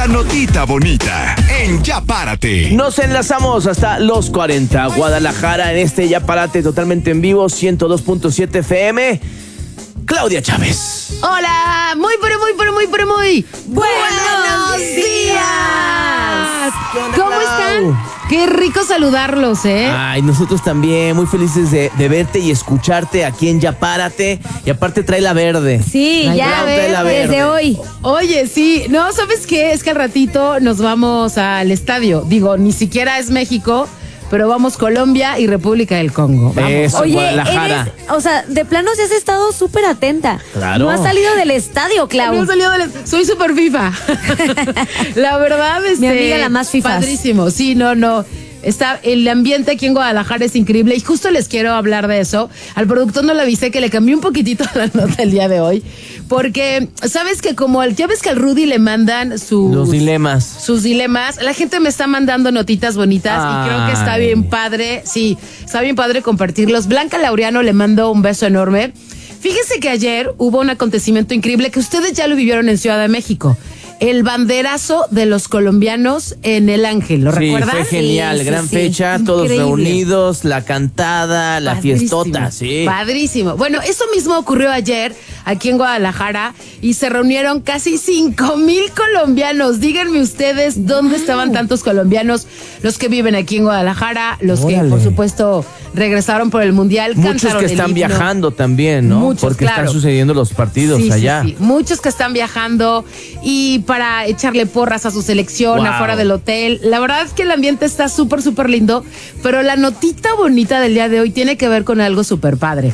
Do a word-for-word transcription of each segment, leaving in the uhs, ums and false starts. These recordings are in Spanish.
la notita bonita en Ya Párate. Nos enlazamos hasta los cuarenta, Guadalajara, en este Ya Párate totalmente en vivo, ciento dos punto siete F M. Claudia Chávez. Hola, muy, pero muy, pero muy, pero muy buenos días. ¿Cómo están? Qué rico saludarlos, ¿eh? Ay, nosotros también, muy felices de, de verte y escucharte aquí en Ya Párate. Y aparte trae la verde. Sí, Ay, ya Clau, trae la desde verde. hoy. Oye, sí, no, ¿sabes qué? Es que al ratito nos vamos al estadio. Digo, ni siquiera es México, pero vamos Colombia y República del Congo. Vamos. Eso, Oye, Guadalajara. eres, o sea, de plano sí has estado súper atenta. Claro. No has salido del estadio, Clau. No he salido del- Soy súper FIFA. La verdad, este, Mi amiga la más fifas. Padrísimo. Sí, no, no. Está, el ambiente aquí en Guadalajara es increíble y justo les quiero hablar de eso. Al productor no le avisé que le cambié un poquitito la nota el día de hoy, porque sabes que como el, ya ves que al Rudy le mandan sus Los dilemas. sus dilemas, la gente me está mandando notitas bonitas y creo que está Ay. bien padre, sí, está bien padre compartirlos. Blanca Laureano le mando un beso enorme. Fíjense que ayer hubo un acontecimiento increíble que ustedes ya lo vivieron en Ciudad de México. El banderazo de los colombianos en El Ángel, ¿lo Sí, recuerdan? fue genial, Sí, sí, gran sí. fecha, todos Increíble. reunidos, la cantada, la Padrísimo, fiestota, sí. Padrísimo. Bueno, eso mismo ocurrió ayer aquí en Guadalajara y se reunieron casi cinco mil colombianos. Díganme ustedes dónde estaban tantos colombianos, los que viven aquí en Guadalajara, los Órale. que por supuesto regresaron por el Mundial. Muchos cantaron que el están himno. viajando también, ¿no? Muchos, Porque claro. están sucediendo los partidos Sí, sí, allá. sí. Muchos que están viajando y para echarle porras a su selección Wow. afuera del hotel. La verdad es que el ambiente está súper, súper lindo, pero la notita bonita del día de hoy tiene que ver con algo súper padre.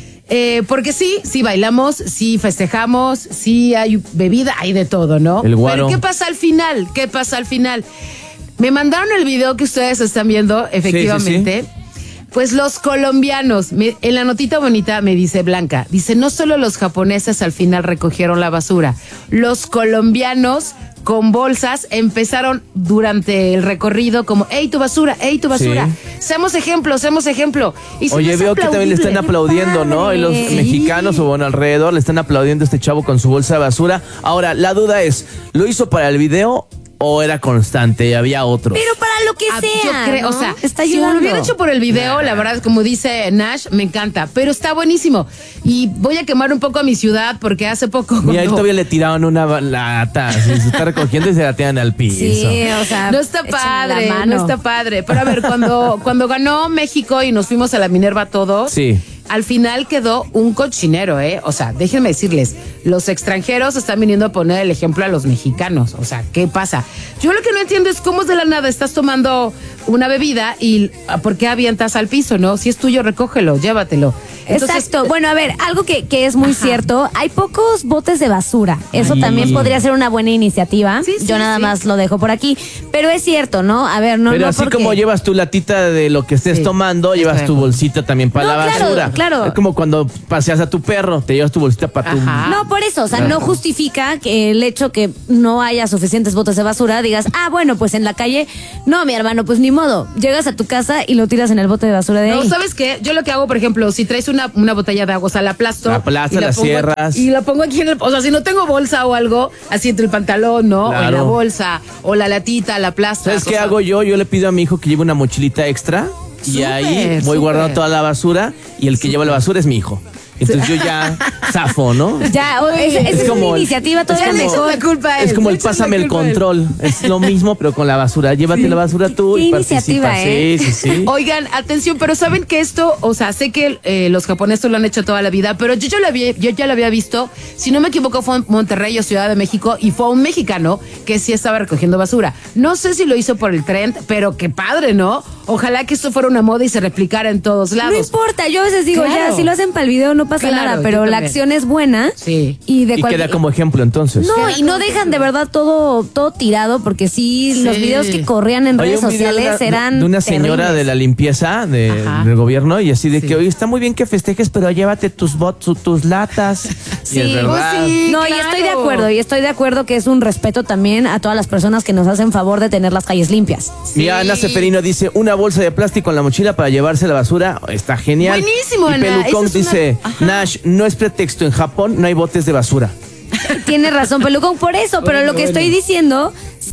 Eh, porque sí, sí bailamos, sí festejamos, sí hay bebida, hay de todo, ¿no? El guaro. Pero ¿qué pasa al final? ¿Qué pasa al final? Me mandaron el video que ustedes están viendo, efectivamente. Pues los colombianos, me- en la notita bonita me dice Blanca, dice, no solo los japoneses al final recogieron la basura, los colombianos con bolsas empezaron durante el recorrido como, hey, tu basura, hey, tu basura. Sí. Seamos ejemplo, seamos ejemplo. Y se me Oye, hace veo que también le están aplaudible. aplaudiendo, ¿no? Y los Sí. mexicanos, o bueno, alrededor, le están aplaudiendo a este chavo con su bolsa de basura. Ahora, la duda es, ¿lo hizo para el video o era constante y había otros? Pero para lo que Ah, sea, yo creo, ¿no? o sea, está si ayudando. lo hubiera hecho por el video, la verdad, como dice Nash, me encanta, pero está buenísimo. Y voy a quemar un poco a mi ciudad porque hace poco... Mira, ahí cuando- todavía le tiraron una ba- lata, así, se está recogiendo y se la tiran al piso. Sí, o sea, No está échenle padre, la mano. no está padre. Pero a ver, cuando, cuando ganó México y nos fuimos a la Minerva todos, Sí. al final quedó un cochinero, ¿eh? O sea, déjenme decirles, los extranjeros están viniendo a poner el ejemplo a los mexicanos. O sea, ¿qué pasa? Yo lo que no entiendo es cómo es de la nada estás tomando una bebida y ah, ¿por qué avientas al piso, no? Si es tuyo, recógelo, llévatelo. Entonces, Exacto. Bueno, a ver, algo que, que es muy Ajá. cierto, hay pocos botes de basura. Eso Ay. también podría ser una buena iniciativa. Sí, sí, Yo nada sí. más lo dejo por aquí. Pero es cierto, ¿no? A ver, no, Pero no así porque... como llevas tu latita de lo que estés Sí. tomando, Estoy llevas de tu acuerdo. bolsita también para No, la claro, basura. claro. Es como cuando paseas a tu perro, te llevas tu bolsita para tu... Ajá. No, por eso, o sea, Claro. no justifica que el hecho que no haya suficientes botes de basura, digas, ah, bueno, pues en la calle, no, mi hermano, pues ni modo, llegas a tu casa y lo tiras en el bote de basura de No, ahí. ¿sabes qué? Yo lo que hago, por ejemplo, si traes una, una botella de agua, o sea, la aplasto. La aplastas, y la pongo- cierras. Y la pongo aquí en el... O sea, si no tengo bolsa o algo, así entre el pantalón, ¿no? O en la Claro. bolsa, o la latita, la aplasto. ¿Sabes qué hago yo? Yo le pido a mi hijo que lleve una mochilita extra y Súper, ahí voy súper. guardando toda la basura y el que lleva la basura es mi hijo. Entonces yo ya zafo, ¿no? Ya, o- es, Es es como una el- iniciativa es todavía como- le echas mejor. la culpa a él. Es como le el echas la pásame el culpa a él. control. Es lo mismo, pero con la basura. Llévate la basura tú Qué y iniciativa, participa. ¿eh? Sí, sí, sí. Oigan, atención, pero saben que esto, o sea, sé que eh, los japoneses lo han hecho toda la vida, pero yo, yo, lo había, yo ya lo había visto, si no me equivoco fue en Monterrey o Ciudad de México y fue un mexicano que sí estaba recogiendo basura. No sé si lo hizo por el trend, pero qué padre, ¿no? Ojalá que esto fuera una moda y se replicara en todos lados. No importa, yo a veces digo, Claro. ya, si lo hacen para el video no pasa Claro, nada, yo pero la también. acción es buena. Sí. Y de Y cualquier- queda como ejemplo entonces. No, Queda y no como dejan de verdad todo, todo tirado, porque sí, Sí. los videos que corrían en Oye, redes un video de sociales una- eran de una señora terribles. de la limpieza de- Ajá. del gobierno y así de Sí. que, oye, está muy bien que festejes, pero llévate tus bots, tus latas. Sí, y es verdad. pues sí. No, y claro. estoy de acuerdo, y estoy de acuerdo que es un respeto también a todas las personas que nos hacen favor de tener las calles limpias. Mira, Ana Seferino dice, una bolsa de plástico en la mochila para llevarse la basura. Está genial. Buenísimo, y Ana. Pelucón Esa es una- dice, Ajá. Nash, no es pretexto, en Japón no hay botes de basura. Tienes razón, Pelucón, por eso, pero Bueno, lo que bueno. estoy diciendo,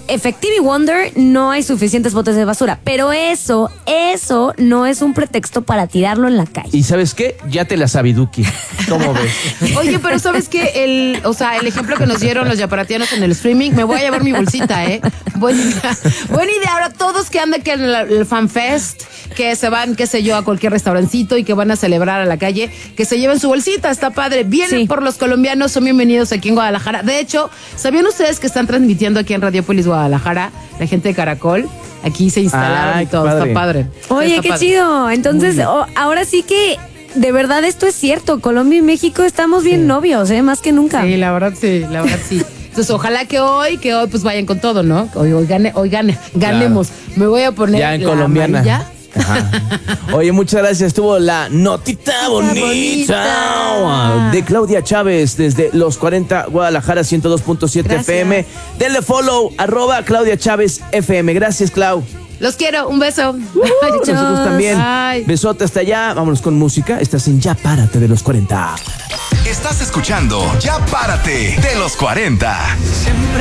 Effective Wonder no hay suficientes botes de basura, pero eso, eso no es un pretexto para tirarlo en la calle. ¿Y sabes qué? Ya te la sabiduki. ¿Cómo ves? Oye, pero ¿sabes qué? El, o sea, el ejemplo que nos dieron los yaparatianos en el streaming, me voy a llevar mi bolsita, ¿eh? Buena idea. Buena idea. Ahora todos que andan que en el, el FanFest, que se van, qué sé yo, a cualquier restaurancito y que van a celebrar a la calle, que se lleven su bolsita, está padre. Vienen Sí. por los colombianos, son bienvenidos aquí en Guadalajara. De hecho, ¿sabían ustedes que están transmitiendo aquí en Radiopolis Guadalajara? La gente de Caracol, aquí se instalaron Ay, y todo, qué padre. está padre. Oye, Está qué padre. chido. Entonces, oh, ahora sí que de verdad esto es cierto. Colombia y México estamos bien novios, ¿eh? Más que nunca. Sí, la verdad sí, la verdad sí. Entonces, ojalá que hoy, que hoy pues vayan con todo, ¿no? Hoy, hoy gane, hoy gane, ganemos. Me voy a poner Ya en la colombiana. amarilla. Ajá. Oye, muchas gracias. Estuvo la notita bonita, bonita. de Claudia Chávez desde Los cuarenta Guadalajara ciento dos punto siete Gracias. F M. Denle follow, arroba Claudia Chávez F M. Gracias, Clau. Los quiero, un beso. Nosotros también. Ay. Besote hasta allá. Vámonos con música. Estás en Ya Párate de Los cuarenta. Estás escuchando Ya Párate de los cuarenta. Siempre